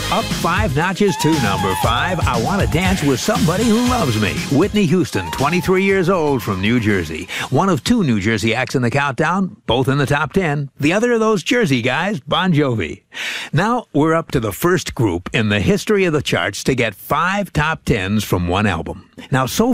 Up 5 notches to number 5. I Want to Dance with Somebody Who Loves Me. Whitney Houston, 23 years old, from New Jersey. One of 2 New Jersey acts in the countdown, both in the top 10. The other of those Jersey guys, Bon Jovi. Now we're up to the first group in the history of the charts to get 5 top 10s from one album. Now, so